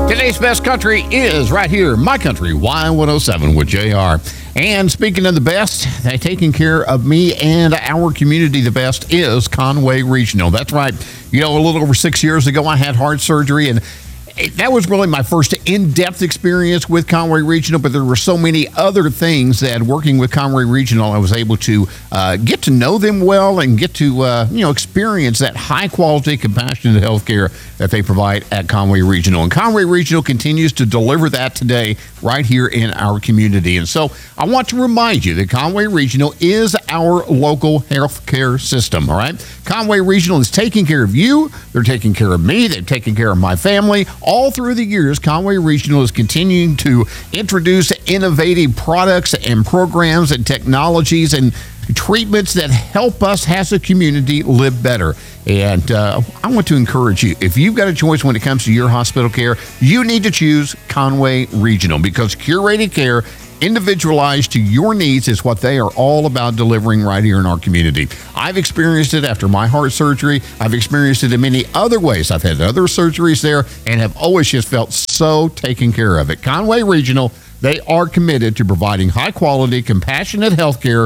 Today's best country is right here, My Country, Y107 with JR. And speaking of the best, they taking care of me and our community the best is Conway Regional. That's right. You know, a little over 6 years ago, I had heart surgery, and that was really my first in-depth experience with Conway Regional, but there were so many other things that working with Conway Regional, I was able to get to know them well and get to, experience that high-quality, compassionate health care that they provide at Conway Regional. And Conway Regional continues to deliver that today right here in our community. And so I want to remind you that Conway Regional is our local health care system, all right? Conway Regional is taking care of you. They're taking care of me. They're taking care of my family. All through the years, Conway Regional is continuing to introduce innovative products and programs and technologies and treatments that help us as a community live better. And I want to encourage you, if you've got a choice when it comes to your hospital care, you need to choose Conway Regional, because curated care individualized to your needs is what they are all about delivering right here in our community. I've experienced it after my heart surgery. I've experienced it in many other ways. I've had other surgeries there and have always just felt so taken care of. At Conway Regional, they are committed to providing high quality, compassionate health care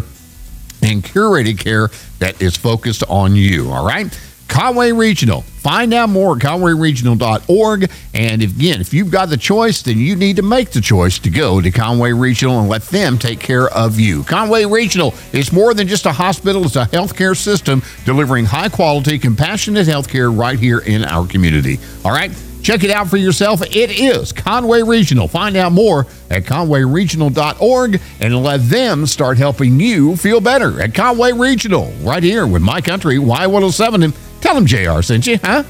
and curated care that is focused on you. All right? Conway Regional. Find out more at conwayregional.org. And again, if you've got the choice, then you need to make the choice to go to Conway Regional and let them take care of you. Conway Regional is more than just a hospital. It's a healthcare system delivering high quality, compassionate healthcare right here in our community. All right? Check it out for yourself. It is Conway Regional. Find out more at conwayregional.org and let them start helping you feel better at Conway Regional, right here with My Country, Y107. And tell them JR sent you, huh?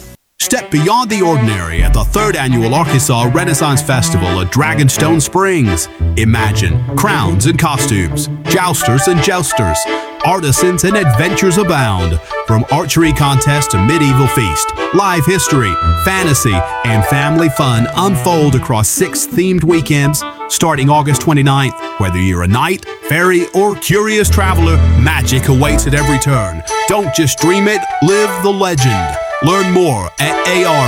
Step beyond the ordinary at the 3rd Annual Arkansas Renaissance Festival at Dragonstone Springs. Imagine crowns and costumes, jousters and jousters, artisans and adventures abound. From archery contest to medieval feast, live history, fantasy, and family fun unfold across 6 themed weekends starting August 29th. Whether you're a knight, fairy, or curious traveler, magic awaits at every turn. Don't just dream it, live the legend. Learn more at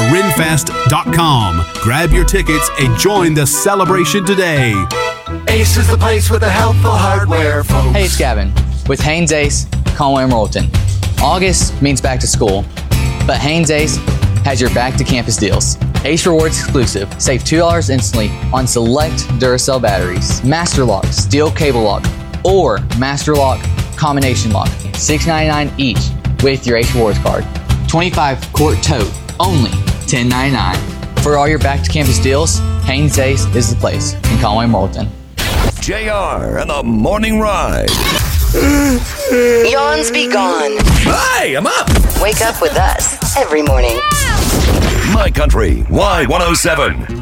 arrenfest.com. Grab your tickets and join the celebration today. Ace is the place with the helpful hardware, folks. Hey, it's Gavin with Haynes Ace, Conway and Royalton. August means back to school, but Haynes Ace has your back to campus deals. Ace Rewards exclusive. Save $2 instantly on select Duracell batteries, Master Lock, steel cable lock, or Master Lock combination lock. $6.99 each with your Ace Rewards card. 25 quart tote, only $10.99. For all your back to campus deals, Haynes Ace is the place in Conway and Royalton. JR and the Morning Ride. Yawns be gone. Hey, I'm up. Wake up with us every morning. My Country, Y107.